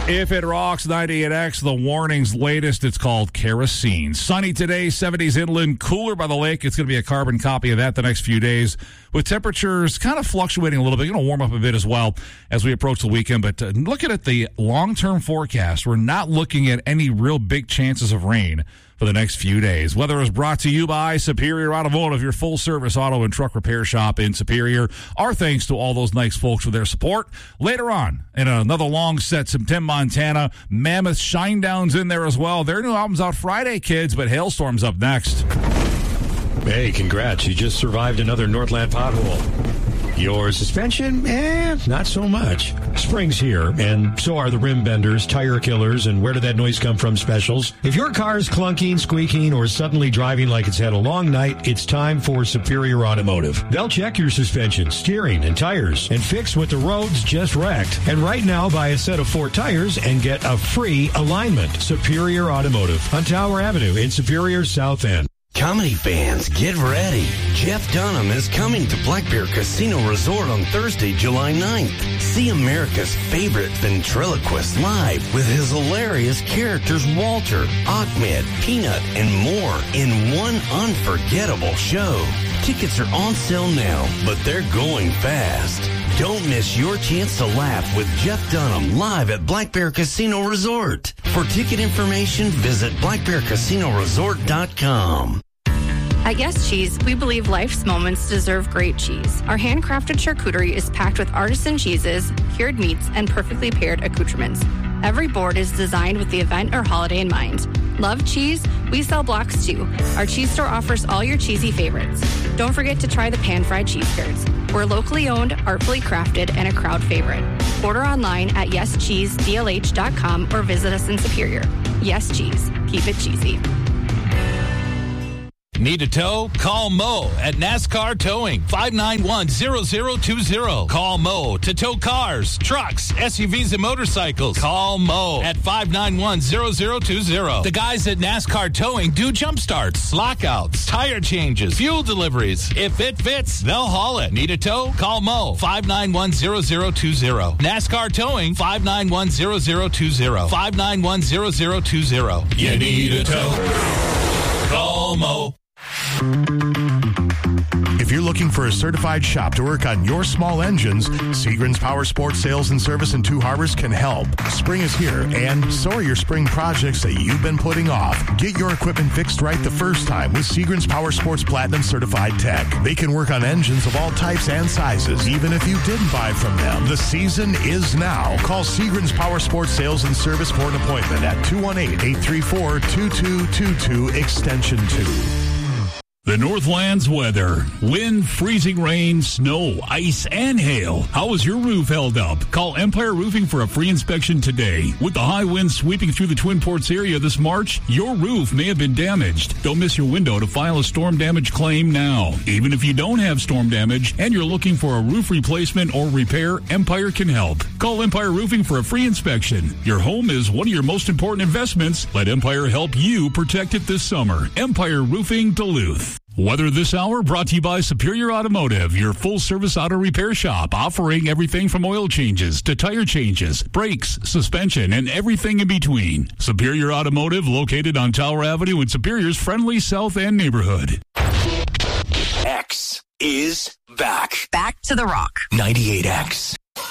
If it rocks 98X, the warning's latest, it's called kerosene. Sunny today, 70s inland, cooler by the lake. It's going to be a carbon copy of that the next few days, with temperatures kind of fluctuating a little bit. Going to warm up a bit as well as we approach the weekend. But looking at the long-term forecast, we're not looking at any real big chances of rain for the next few days. Weather is brought to you by Superior Automotive, your full-service auto and truck repair shop in Superior. Our thanks to all those nice folks for their support. Later on, in another long set, some Tim Montana, Mammoth Shinedown's in there as well. Their new album's out Friday, kids, but Hailstorm's up next. Hey, congrats. You just survived another Northland pothole. Your suspension? Not so much. Spring's here, and so are the rim benders, tire killers, and where did that noise come from specials. If your car's clunking, squeaking, or suddenly driving like it's had a long night, it's time for Superior Automotive. They'll check your suspension, steering, and tires, and fix what the roads just wrecked. And right now, buy a set of 4 tires and get a free alignment. Superior Automotive on Tower Avenue in Superior South End. Comedy fans, get ready. Jeff Dunham is coming to Black Bear Casino Resort on Thursday, July 9th. See America's favorite ventriloquist live with his hilarious characters Walter, Ahmed, Peanut, and more in one unforgettable show. Tickets are on sale now, but they're going fast. Don't miss your chance to laugh with Jeff Dunham live at Black Bear Casino Resort. For ticket information, visit blackbearcasinoresort.com. At Yes Cheese, we believe life's moments deserve great cheese. Our handcrafted charcuterie is packed with artisan cheeses, cured meats, and perfectly paired accoutrements. Every board is designed with the event or holiday in mind. Love cheese? We sell blocks too. Our cheese store offers all your cheesy favorites. Don't forget to try the pan-fried cheese curds. We're locally owned, artfully crafted, and a crowd favorite. Order online at yescheesedlh.com or visit us in Superior. Yes Cheese. Keep it cheesy. Need a tow? Call Mo at NASCAR Towing, 591-0020. Call Mo to tow cars, trucks, SUVs, and motorcycles. Call Mo at 591-0020. The guys at NASCAR Towing do jump starts, lockouts, tire changes, fuel deliveries. If it fits, they'll haul it. Need a tow? Call Mo, 591-0020. NASCAR Towing, 591-0020. 591-0020. You need a tow? Call Mo. If you're looking for a certified shop to work on your small engines, Seagram's Power Sports Sales and Service in Two Harbors can help. Spring is here, and so are your spring projects that you've been putting off. Get your equipment fixed right the first time with Seagram's Power Sports Platinum Certified Tech. They can work on engines of all types and sizes, even if you didn't buy from them. The season is now. Call Seagram's Power Sports Sales and Service for an appointment at 218-834-2222, extension 2. The Northlands weather. Wind, freezing rain, snow, ice, and hail. How has your roof held up? Call Empire Roofing for a free inspection today. With the high winds sweeping through the Twin Ports area this March, your roof may have been damaged. Don't miss your window to file a storm damage claim now. Even if you don't have storm damage and you're looking for a roof replacement or repair, Empire can help. Call Empire Roofing for a free inspection. Your home is one of your most important investments. Let Empire help you protect it this summer. Empire Roofing Duluth. Weather this hour brought to you by Superior Automotive, your full-service auto repair shop, offering everything from oil changes to tire changes, brakes, suspension, and everything in between. Superior Automotive, located on Tower Avenue in Superior's friendly South End neighborhood. X is back. Back to the rock. 98X.